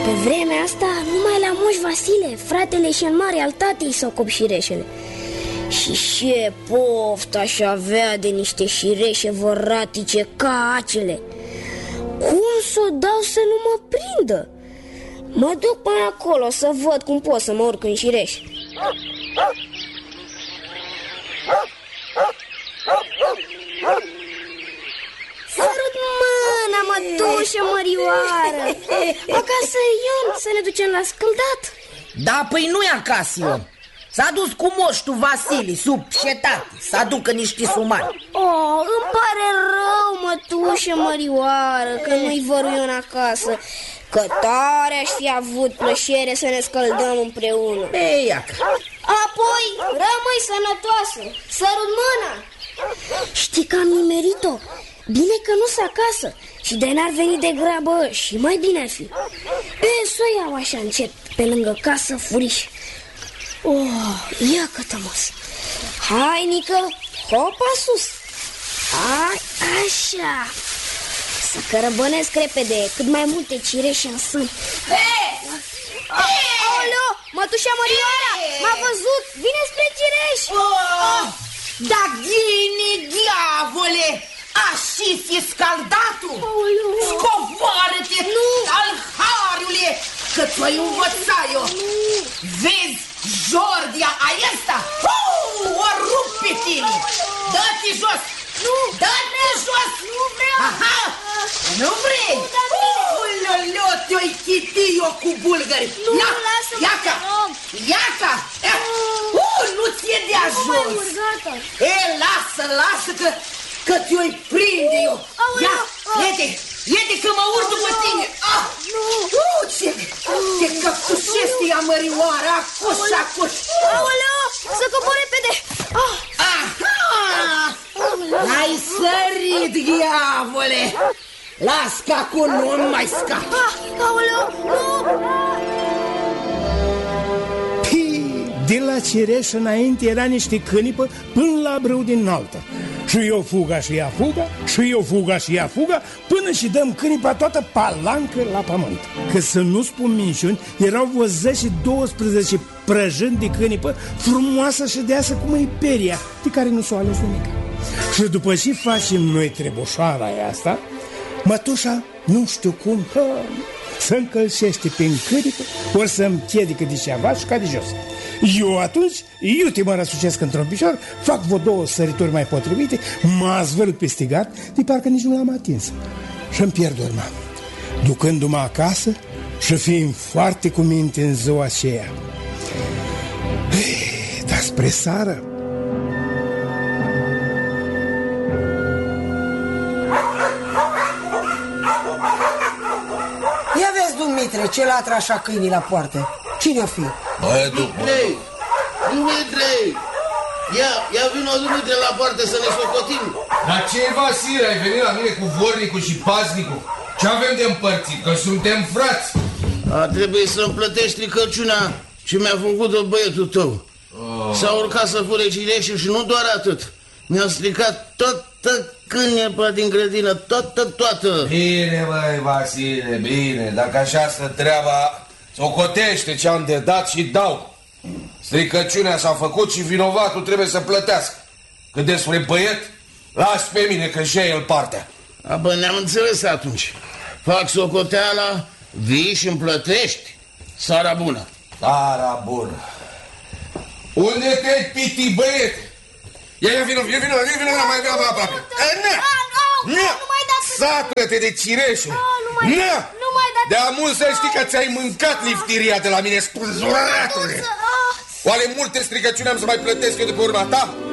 Pe vremea asta, numai la Moș Vasile, fratele și-n mare al tatei s-au cop șireșele. Și ce poftă aș avea de niște șireșe văratice ca acele. Cum s-o dau să nu mă prindă? Mă duc până acolo să văd cum pot să mă urc în șireș. Sărut mâna, mătușă mărioară. Acasă Ion, să ne ducem la scândat. Da, păi nu e acasă Ion. S-a dus cu moștul Vasile sub șetate să aducă niște sumari. Oh, îmi pare rău, mătușă mărioară, că nu-i văru Ion acasă. Că tare aș fi avut plăcere să ne scăldăm împreună. Ei, iacă. Apoi, rămâi sănătoasă. Sărut mâna. Știi că am nimerit-o? Bine că nu-s acasă. Și de n-ar veni de grabă și mai bine ar fi. Să o iau așa încet pe lângă casă, furiș. Oh, ia că-tămos. Hai, Nică, hopa sus. Hai, așa. Să cărăbănesc repede cât mai multe cireșe în sân. Aoleo, mătușa Mărioara, m-a văzut, vine spre cireș. Da, ghine, diavole, așa fi scaldatul. Scoboară-te, alhariule, că ți-o-i învăța eu. Vezi, Jordia aesta, o rup pe tine. Dă-te jos. Nu! Dă-te jos! Nu vreau! Aha! Nu vrei? Uloleo, te-o-i chiti eu cu bulgări. Nu, lasă-mă, Iaca! Iaca! Nu ți-e de ajuns. Lasă că te-o-i prinde eu. Ia, iete că mă urc după tine. Ce căptușește ea Mărioara, acuș. Aoleo, să cobor repede. Ai sărit, diavole! Las că acum nu mai scap. Aoleo, nu! De la cireș înainte era niște cânipă până la brâu din altă. Și eu fuga și ea fuga, și eu fuga și ea fuga, până și dăm cânipa toată palancă la pământ. Că să nu spun minciuni, erau vreo 10-12 prăjâni de cânipă, frumoasă și deasă cum e peria, de care nu s-o ales nimic. Și după ce facem noi trebușoara asta, mătușa, nu știu cum, să încălcește prin câripă, ori să-mi chiedică de ceva și ca de jos. Eu atunci, iute mă răsucesc într-un picior, fac vreo 2 sărituri mai potrivite, mă zvârl pe gard, de parcă nici nu l-am atins. Și-mi pierd urma, ducându-mă acasă și fiind foarte cu minte în ziua aceea. Dar spre sară, ia vezi, Dumitre, ce latră așa câinii la poartă. Cine-o fi? Dumitre! Ia vino, Dumitre, la poartă să ne socotim. Dar ce, Vasile, ai venit la mine cu vornicul și paznicul? Ce avem de împărțit? Că suntem frați. Trebuie să-mi plătești stricăciunea ce mi-a făcut-o băietul tău. S-a urcat să fure cireșul și nu doar atât. Mi-a stricat toată cânepa din grădină, toată. Bine, măi, Vasile, bine. Dacă așa stă treaba, socotește ce am de dat și dau. Stricăciunea s-a făcut și vinovatul trebuie să plătească. Cât despre băiet, las pe mine că și el partea. Bă, ne-am înțeles atunci. Fac socoteala, vii și îmi plătești. Seara bună. Seara bună. Unde te-ai piti, băiete? Ia vino, mai vino aproape. Sacră-te de cireșe. De mult să știi că ți-ai mâncat liftiria de la mine, spânzuratule. Oare multe stricăciuni am să mai plătesc eu de pe urma ta?